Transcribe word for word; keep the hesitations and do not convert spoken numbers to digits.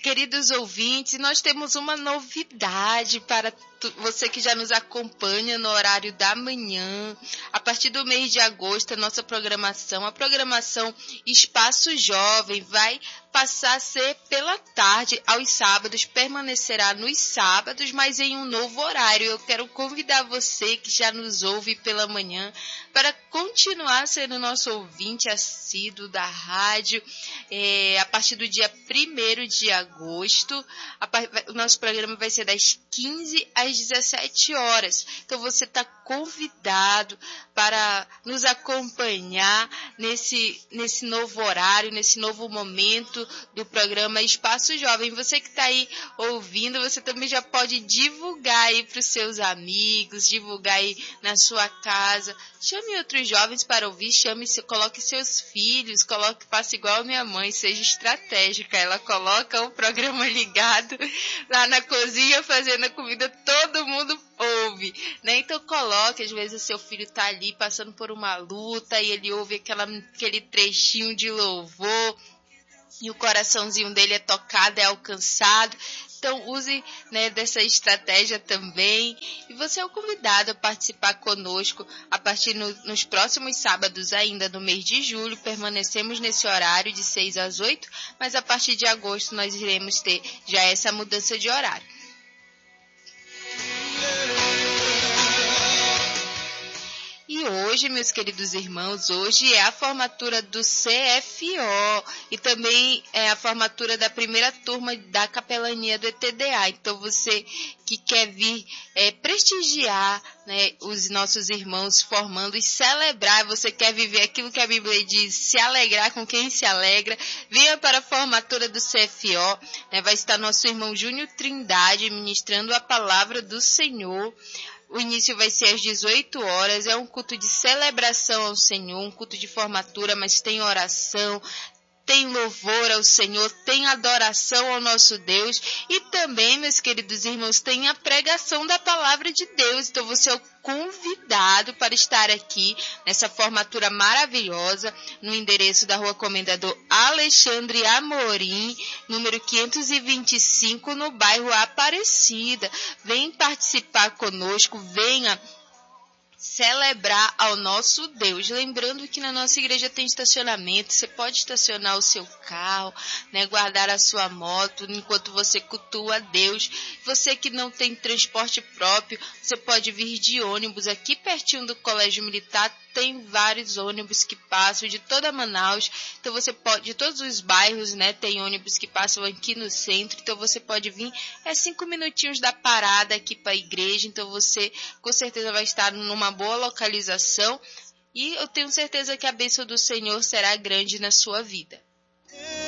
queridos ouvintes, nós temos uma novidade para tu, você que já nos acompanha no horário da manhã. A partir do mês de agosto, a nossa programação, a programação Espaço Jovem, vai passar a ser pela tarde aos sábados, permanecerá nos sábados, mas em um novo horário. Eu quero convidar você que já nos ouve pela manhã para continuar sendo nosso ouvinte assíduo da rádio. É, a partir do dia primeiro de agosto, a, o nosso programa vai ser das quinze às dezessete horas. Então você está convidado para nos acompanhar nesse, nesse novo horário, nesse novo momento do programa Espaço Jovem. Você que está aí ouvindo, você também já pode divulgar aí para os seus amigos, divulgar aí na sua casa. Chame outros jovens para ouvir, chame, coloque seus filhos, coloque, faça igual a minha mãe, seja estratégica. Ela coloca o programa ligado lá na cozinha, fazendo a comida, todo mundo ouve, né? Então coloque, às vezes o seu filho está ali passando por uma luta e ele ouve aquela, aquele trechinho de louvor, e o coraçãozinho dele é tocado, é alcançado. Então use, né, dessa estratégia também. E você é o convidado a participar conosco a partir no, nos próximos sábados ainda no mês de julho. Permanecemos nesse horário de seis às oito, mas a partir de agosto nós iremos ter já essa mudança de horário. E hoje, meus queridos irmãos, hoje é a formatura do C F O e também é a formatura da primeira turma da capelania do E T D A. Então, você que quer vir é, prestigiar, né, os nossos irmãos formando e celebrar, você quer viver aquilo que a Bíblia diz, se alegrar com quem se alegra, venha para a formatura do C F O, né, vai estar nosso irmão Júnior Trindade ministrando a palavra do Senhor. O início vai ser às dezoito horas, é um culto de celebração ao Senhor, um culto de formatura, mas tem oração, tem louvor ao Senhor, tem adoração ao nosso Deus e também, meus queridos irmãos, tem a pregação da palavra de Deus. Então você é o convidado para estar aqui nessa formatura maravilhosa no endereço da Rua Comendador Alexandre Amorim, número quinhentos e vinte e cinco, no bairro Aparecida. Vem participar conosco, venha celebrar ao nosso Deus. Lembrando que na nossa igreja tem estacionamento, você pode estacionar o seu carro, né, guardar a sua moto enquanto você cultua a Deus. Você que não tem transporte próprio, você pode vir de ônibus. Aqui pertinho do Colégio Militar tem vários ônibus que passam de toda Manaus. Então você pode, de todos os bairros, né, tem ônibus que passam aqui no centro. Então você pode vir, é cinco minutinhos da parada aqui para a igreja. Então você com certeza vai estar numa boa localização e eu tenho certeza que a bênção do Senhor será grande na sua vida.